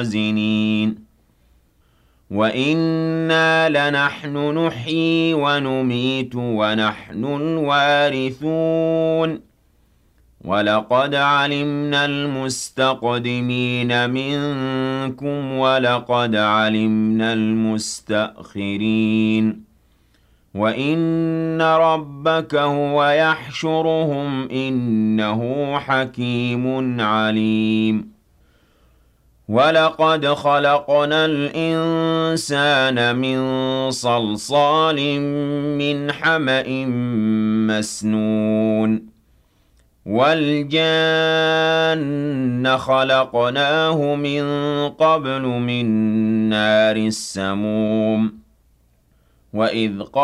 الْخَازِنِينَ وَإِنَّا لَنَحْنُ نُحْيِي وَنُمِيتُ وَنَحْنُ الْوَارِثُونَ وَلَقَدْ عَلِمْنَا الْمُسْتَقْدِمِينَ مِنكُمْ وَلَقَدْ عَلِمْنَا الْمُسْتَأْخِرِينَ وَإِنَّ رَبَّكَ هُوَ يَحْشُرُهُمْ ۚ إِنَّهُ حَكِيمٌ عَلِيمٌ وَلَقَدْ خَلَقْنَا الْإِنسَانَ مِن صَلْصَالٍ مِّنْ حَمَإٍ مَّسْنُونٍ وَالْجَانَّ خَلَقْنَاهُ مِن قَبْلُ مِن نَّارِ السَّمُومِ وَإِذْ